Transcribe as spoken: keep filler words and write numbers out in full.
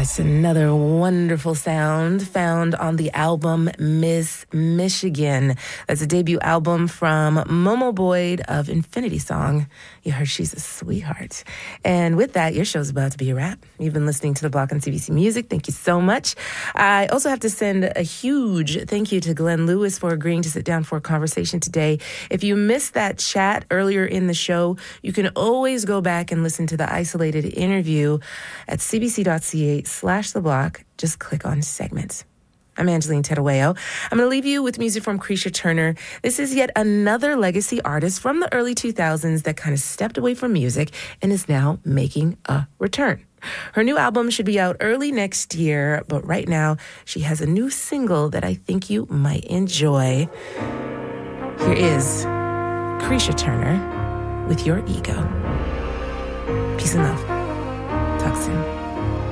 Yes, another wonderful sound found on the album Miss Michigan. That's a debut album from Momo Boyd of Infinity Song. You heard she's a sweetheart. And with that, your show's about to be a wrap. You've been listening to The Block on C B C Music. Thank you so much. I also have to send a huge thank you to Glenn Lewis for agreeing to sit down for a conversation today. If you missed that chat earlier in the show, you can always go back and listen to the isolated interview at cbc.ca slash the block. Just click on segments. I'm Angeline Terueo. I'm going to leave you with music from Creisha Turner. This is yet another legacy artist from the early two thousands that kind of stepped away from music and is now making a return. Her new album should be out early next year, but right now she has a new single that I think you might enjoy. Here is Creisha Turner with Your Ego. Peace and love. Talk soon.